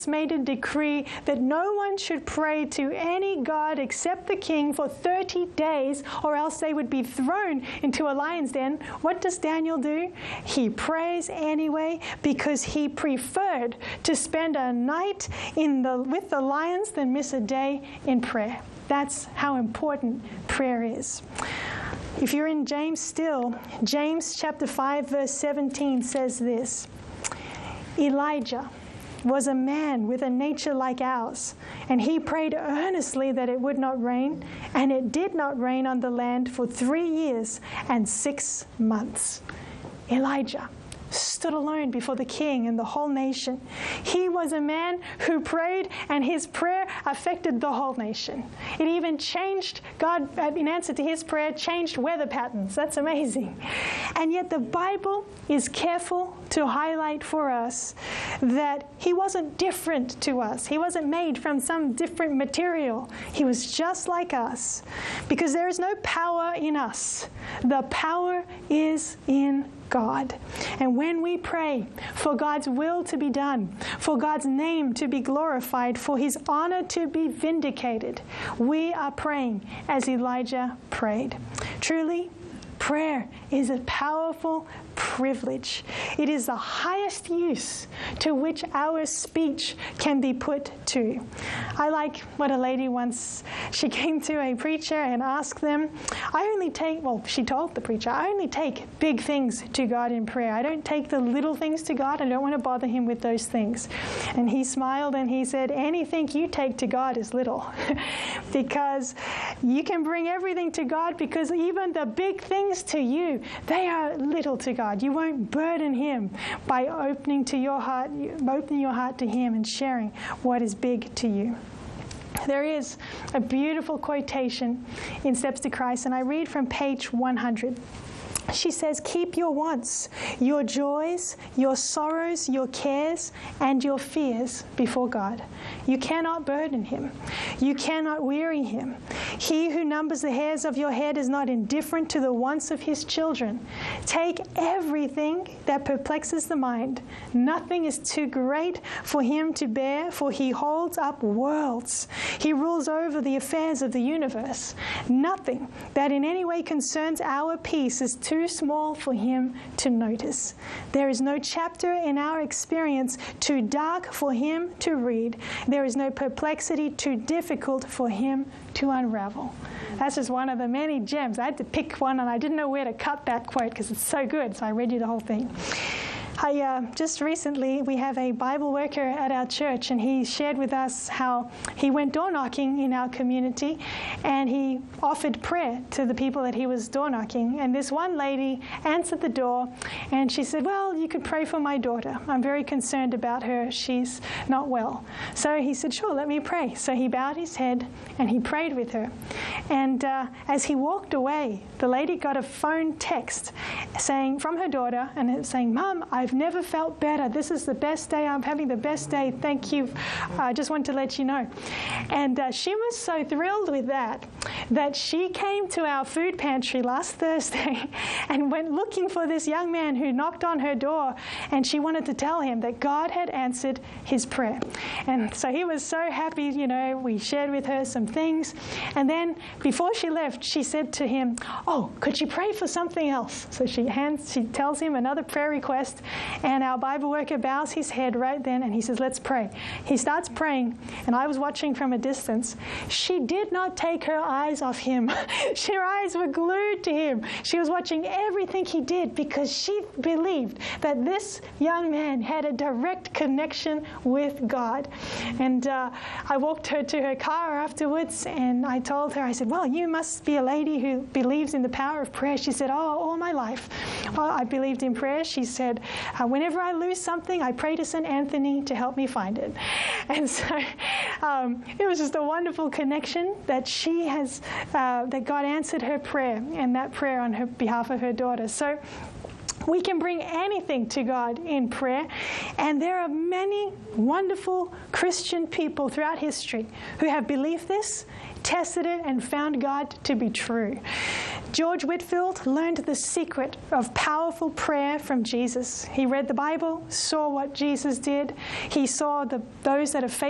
made a decree that no one should pray to any god except the king for 30 days, or else they would be thrown into a lion's den. What does Daniel do? He prays anyway, because he preferred to spend a night with the lions than miss a day in prayer. That's how important prayer is. If you're in James still, James chapter 5 verse 17 says this: Elijah was a man with a nature like ours, and he prayed earnestly that it would not rain, and it did not rain on the land for 3 years and 6 months. Elijah stood alone before the king and the whole nation. He was a man who prayed, and his prayer affected the whole nation. It even changed, God, in answer to his prayer, changed weather patterns. That's amazing. And yet the Bible is careful to highlight for us that he wasn't different to us. He wasn't made from some different material. He was just like us, because there is no power in us. The power is in God. And when we pray for God's will to be done, for God's name to be glorified, for his honor to be vindicated, we are praying as Elijah prayed. Truly, prayer is a powerful privilege. It is the highest use to which our speech can be put to. I like what a lady once, she came to a preacher and asked them, she told the preacher, I only take big things to God in prayer. I don't take the little things to God. I don't want to bother him with those things. And he smiled and he said, anything you take to God is little. Because you can bring everything to God, because even the big things to you, they are little to God. You won't burden him by opening your heart to him and sharing what is big to you. There is a beautiful quotation in Steps to Christ, and I read from page 100. She says, keep your wants, your joys, your sorrows, your cares, and your fears before God. You cannot burden him. You cannot weary him. He who numbers the hairs of your head is not indifferent to the wants of his children. Take everything that perplexes the mind. Nothing is too great for him to bear, for he holds up worlds. He rules over the affairs of the universe. Nothing that in any way concerns our peace is too small for him to notice. There is no chapter in our experience too dark for him to read. There is no perplexity too difficult for him to unravel. That's just one of the many gems. I had to pick one, and I didn't know where to cut that quote because it's so good, so I read you the whole thing. Just recently, we have a Bible worker at our church, and he shared with us how he went door knocking in our community, and he offered prayer to the people that he was door knocking. And this one lady answered the door, and she said, well, you could pray for my daughter. I'm very concerned about her. She's not well. So he said, sure, let me pray. So he bowed his head, and he prayed with her. And as he walked away, the lady got a phone text saying from her daughter, and it was saying, Mom, I've never felt better. This is the best day. I'm having the best day. Thank you. I just wanted to let you know. And she was so thrilled with that she came to our food pantry last Thursday and went looking for this young man who knocked on her door, and she wanted to tell him that God had answered his prayer. And so he was so happy. We shared with her some things. And then before she left, she said to him, oh, could you pray for something else? So she tells him another prayer request, and our Bible worker bows his head right then, and he says, let's pray. He starts praying, and I was watching from a distance. She did not take her eyes off him. Her eyes were glued to him. She was watching everything he did, because she believed that this young man had a direct connection with God. And I walked her to her car afterwards, and I told her, I said, well, you must be a lady who believes in the power of prayer. She said, oh, all my life I believed in prayer. She said, whenever I lose something, I pray to St. Anthony to help me find it. And so it was just a wonderful connection that she has, that God answered her prayer, and that prayer on her behalf of her daughter. So we can bring anything to God in prayer, and there are many wonderful Christian people throughout history who have believed this, tested it, and found God to be true. George Whitefield learned the secret of powerful prayer from Jesus. He read the Bible, saw what Jesus did. He saw those that have